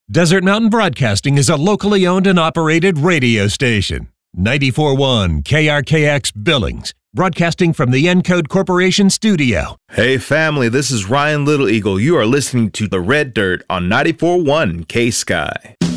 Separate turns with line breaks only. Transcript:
Desert Mountain Broadcasting is a locally owned and operated radio station. 94.1 KRKX Billings, broadcasting from the Encode Corporation studio.
Hey family, this is Ryan Little Eagle. You are listening to The Red Dirt on 94.1 K-Sky.